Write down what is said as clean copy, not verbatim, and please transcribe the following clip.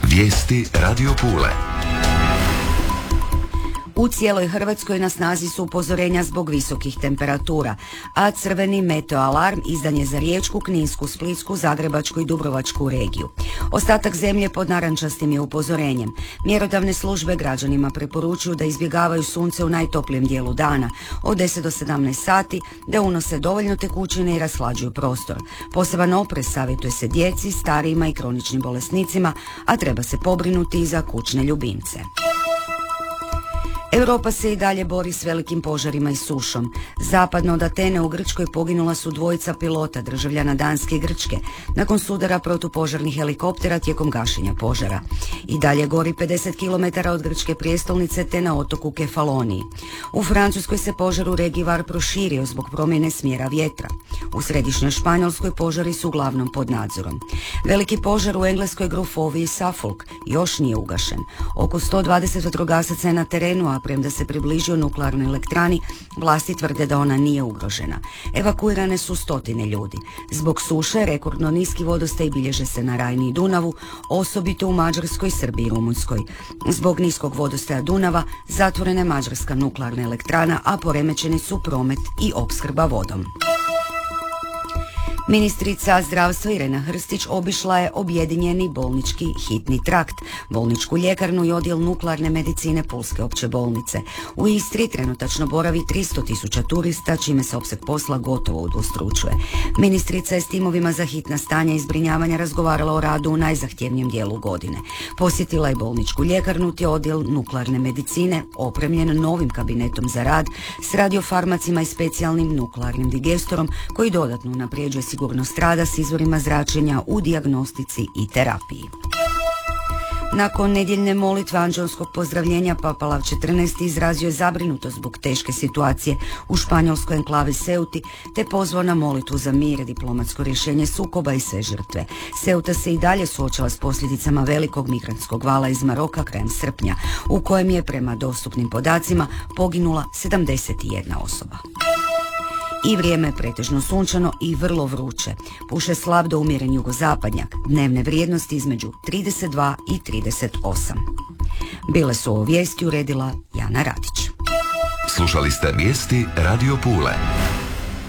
Vijesti Radio Pule. U cijeloj Hrvatskoj na snazi su upozorenja zbog visokih temperatura, a crveni meteoalarm izdan je za Riječku, Kninsku, Splitsku, Zagrebačku i Dubrovačku regiju. Ostatak zemlje pod narančastim je upozorenjem. Mjerodavne službe građanima preporučuju da izbjegavaju sunce u najtoplijem dijelu dana, od 10 do 17 sati, da unose dovoljno tekućine i rashlađuju prostor. Poseban oprez savjetuje se djeci, starijima i kroničnim bolesnicima, a treba se pobrinuti i za kućne ljubimce. Europa se i dalje bori s velikim požarima i sušom. Zapadno od Atene u Grčkoj poginula su dvojica pilota, državljana Danske i Grčke, nakon sudara protupožarnih helikoptera tijekom gašenja požara. I dalje gori 50 km od grčke prijestolnice te na otoku Kefaloniji. U Francuskoj se požar u regiji Var proširio zbog promjene smjera vjetra. U središnjoj Španjolskoj požari su uglavnom pod nadzorom. Veliki požar u engleskoj Grufoviji Suffolk još nije ugašen. Oko 120 vatrogasaca je na terenu, a premda se približio nuklearnoj elektrani, vlasti tvrde da ona nije ugrožena. Evakuirane su stotine ljudi. Zbog suše rekordno niski vodostaj bilježe se na Rajni i Dunavu, osobito u Mađarskoj, Srbiji i Rumunjskoj. Zbog niskog vodostaja Dunava zatvorena je mađarska nuklearna elektrana, a poremećeni su promet i opskrba vodom. Ministrica zdravstva Irena Hrstić obišla je objedinjeni bolnički hitni trakt, bolničku ljekarnu i odjel nuklearne medicine Pulske opće bolnice. U Istri trenutačno boravi 300.000 turista, čime se opseg posla gotovo udvostručuje. Ministrica je s timovima za hitna stanja i zbrinjavanja razgovarala o radu u najzahtjevnijem dijelu godine. Posjetila je bolničku ljekarnu te odjel nuklearne medicine, opremljen novim kabinetom za rad s radiofarmacima i specijalnim nuklearnim digestorom koji dodatno unapređuje sigurnost rada s izvorima zračenja u dijagnostici i terapiji. Nakon nedjeljne molitve anđelskog pozdravljenja Papa Lav XIV izrazio je zabrinutost zbog teške situacije u španjolskoj enklavi Ceuti te pozvao na molitvu za mir, diplomatsko rješenje sukoba i sve žrtve. Ceuta se i dalje suočava s posljedicama velikog migrantskog vala iz Maroka krajem srpnja, u kojem je prema dostupnim podacima poginula 71 osoba. I vrijeme je pretežno sunčano i vrlo vruće. Puše slab do umjeren jugozapadnjak, dnevne vrijednosti između 32 i 38. Bile su ovo vijesti uredila Jana Radić. Slušali ste vijesti Radio Pule.